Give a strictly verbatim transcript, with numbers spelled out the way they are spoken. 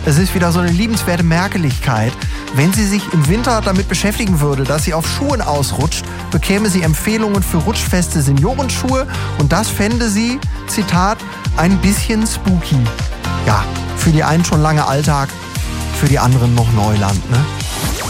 Es ist wieder so eine liebenswerte Merkeligkeit. Wenn sie sich im Winter damit beschäftigen würde, dass sie auf Schuhen ausrutscht, bekäme sie Empfehlungen für rutschfeste Seniorenschuhe und das fände sie, Zitat, ein bisschen spooky. Ja, für die einen schon lange Alltag, für die anderen noch Neuland, ne?